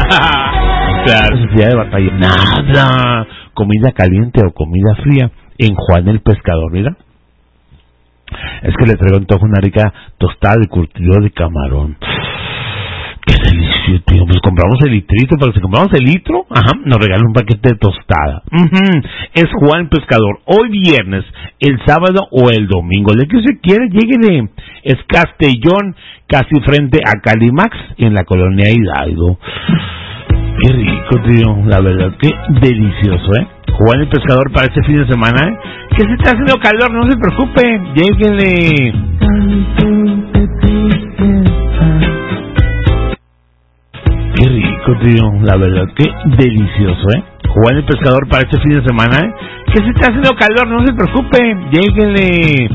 Claro, necesidad de batalla. Nada. Comida caliente o comida fría en Juan el Pescador, mira. Es que le traigo antojo una rica tostada de curtido de camarón. ¡Qué delicioso, tío! Pues compramos el litrito, pero si compramos el litro, nos regalan un paquete de tostada. Es Juan Pescador. Hoy viernes, el sábado o el domingo. El que usted quiere, lléguele. Es Castellón, casi frente a Calimax, en la colonia Hidalgo. ¡Qué rico, tío! La verdad, qué delicioso, ¿eh? Juan el Pescador para este fin de semana, ¿eh? Que se está haciendo calor, no se preocupe. Lléguele. Qué rico, tío, la verdad, qué delicioso, ¿eh? Juan el Pescador para este fin de semana, ¿eh? Que se está haciendo calor, no se preocupe, lléguele.